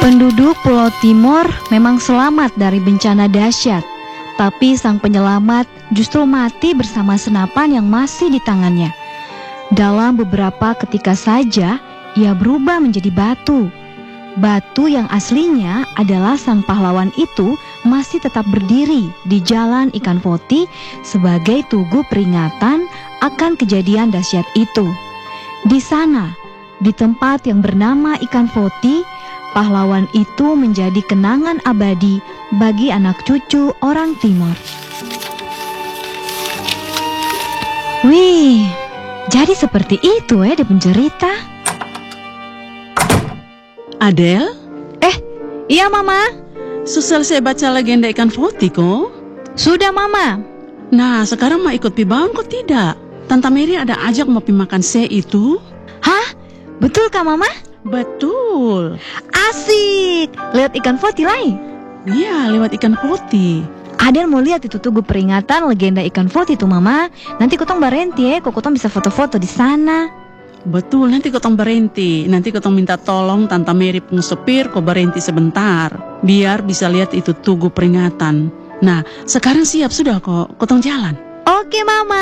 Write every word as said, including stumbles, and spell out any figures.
Penduduk Pulau Timor memang selamat dari bencana dahsyat, tapi sang penyelamat justru mati bersama senapan yang masih di tangannya. Dalam beberapa ketika saja, ia berubah menjadi batu. Batu yang aslinya adalah sang pahlawan itu masih tetap berdiri di Jalan Ikan Foti sebagai tugu peringatan akan kejadian dahsyat itu. Di sana, di tempat yang bernama Ikan Foti, pahlawan itu menjadi kenangan abadi bagi anak cucu orang Timor. Wih, jadi seperti itu ya di pencerita. Adele? Eh, iya Mama. Sudah selesai baca legenda Ikan Foti kok? Sudah Mama. Nah, sekarang mau ikut pi bangun kok tidak? Tante Mary ada ajak mau pi makan se itu. Hah? Betul kah Mama? Betul. Asik. Lihat Ikan Foti lain. Iya, lewat Ikan Foti. Adel mau lihat itu tugu peringatan legenda Ikan Foti itu Mama. Nanti kotong berhenti ya, kok kotong bisa foto-foto di sana. Betul, nanti kotong berhenti. Nanti kotong minta tolong Tante Mary pengesopir kok berhenti sebentar, biar bisa lihat itu tugu peringatan. Nah, sekarang siap sudah kok, kotong jalan. Oke Mama.